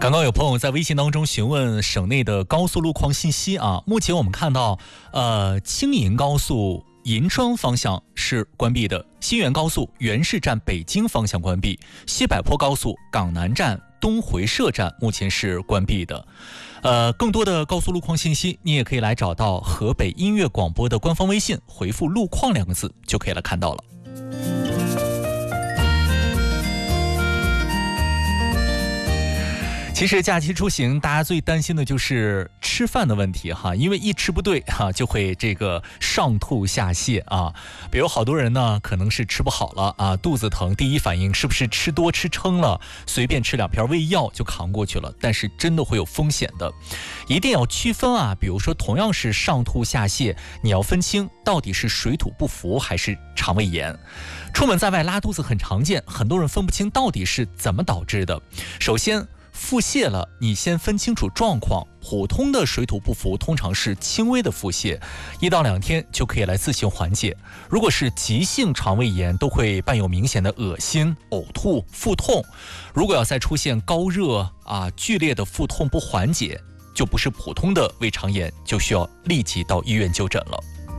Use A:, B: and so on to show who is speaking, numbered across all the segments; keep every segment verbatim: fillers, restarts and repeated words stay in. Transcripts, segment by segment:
A: 刚刚有朋友在微信当中询问省内的高速路况信息啊，目前我们看到，呃，青银高速银川方向是关闭的，新源高速原市站北京方向关闭，西柏坡高速港南站东回社站目前是关闭的。呃，更多的高速路况信息，你也可以来找到河北音乐广播的官方微信，回复路况两个字就可以来看到了。其实假期出行，大家最担心的就是吃饭的问题哈，因为一吃不对哈，就会这个上吐下泻啊。比如好多人呢，可能是吃不好了啊，肚子疼，第一反应是不是吃多吃撑了，随便吃两片胃药就扛过去了？但是真的会有风险的，一定要区分啊。比如说同样是上吐下泻，你要分清到底是水土不服还是肠胃炎。出门在外拉肚子很常见，很多人分不清到底是怎么导致的。首先，腹泻了，你先分清楚状况。普通的水土不服通常是轻微的腹泻，一到两天就可以来自行缓解。如果是急性肠胃炎，都会伴有明显的恶心、呕吐、腹痛。如果要再出现高热啊、剧烈的腹痛不缓解，就不是普通的胃肠炎，就需要立即到医院就诊了。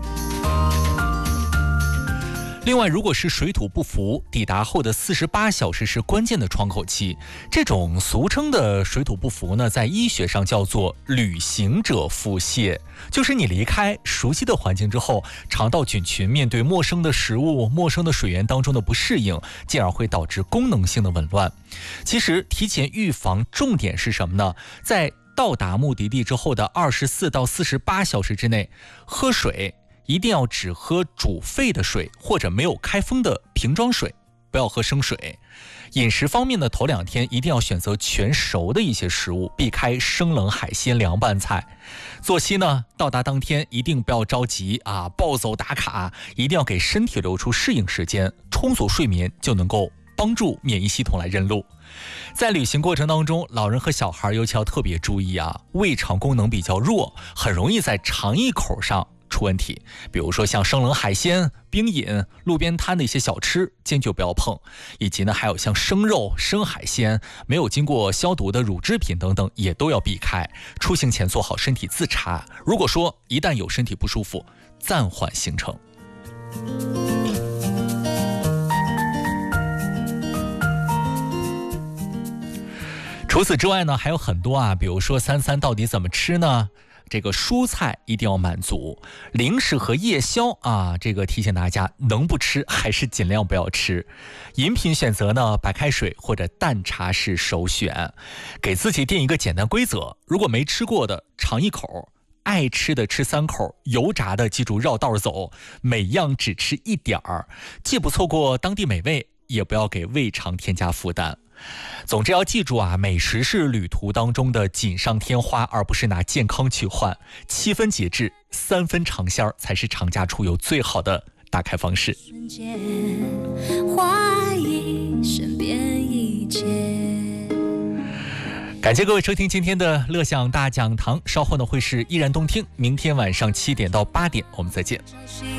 A: 另外，如果是水土不服，抵达后的四十八小时是关键的窗口期。这种俗称的水土不服呢，在医学上叫做旅行者腹泻，就是你离开熟悉的环境之后，肠道菌群面对陌生的食物、陌生的水源当中的不适应，进而会导致功能性的紊乱。其实提前预防重点是什么呢？在到达目的地之后的二十四到四十八小时之内，喝水一定要只喝煮沸的水或者没有开封的瓶装水，不要喝生水。饮食方面的头两天一定要选择全熟的一些食物，避开生冷海鲜、凉拌菜。作息呢，到达当天一定不要着急啊，暴走打卡，一定要给身体留出适应时间，充足睡眠就能够帮助免疫系统来认路。在旅行过程当中，老人和小孩尤其要特别注意啊，胃肠功能比较弱，很容易在肠易口上出问题，比如说像生冷海鲜、冰饮、路边摊的一些小吃，坚决不要碰，以及呢还有像生肉、生海鲜、没有经过消毒的乳制品等等，也都要避开。出行前做好身体自查，如果说一旦有身体不舒服，暂缓行程。除此之外呢，还有很多啊，比如说三餐到底怎么吃呢？这个蔬菜一定要满足，零食和夜宵啊，这个提醒大家能不吃还是尽量不要吃。饮品选择呢，白开水或者淡茶是首选。给自己定一个简单规则，如果没吃过的尝一口，爱吃的吃三口，油炸的记住绕道走，每样只吃一点儿，既不错过当地美味，也不要给胃肠添加负担。总之要记住啊，美食是旅途当中的锦上添花，而不是拿健康去换。七分节制，三分尝鲜才是长假出游最好的打开方式。
B: 瞬间怀疑身边一切。
A: 感谢各位收听今天的乐享大讲堂，稍后呢会是依然动听，明天晚上七点到八点我们再见。